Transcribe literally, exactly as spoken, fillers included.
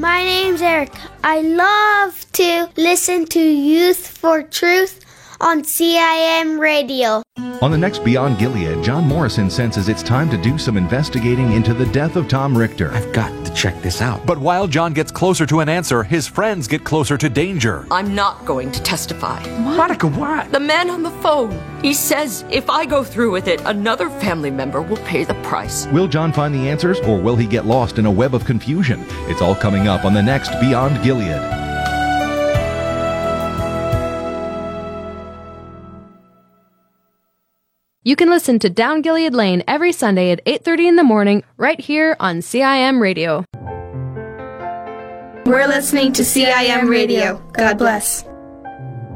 My name's Eric. I love to listen to Youth for Truth on C I M Radio. On the next Beyond Gilead, John Morrison senses it's time to do some investigating into the death of Tom Richter. I've got to check this out. But while John gets closer to an answer, his friends get closer to danger. I'm not going to testify. Monica, what? The man on the phone. He says if I go through with it, another family member will pay the price. Will John find the answers, or will he get lost in a web of confusion? It's all coming up on the next Beyond Gilead. You can listen to Down Gilead Lane every Sunday at eight thirty in the morning right here on C I M Radio. We're listening to C I M Radio. God bless.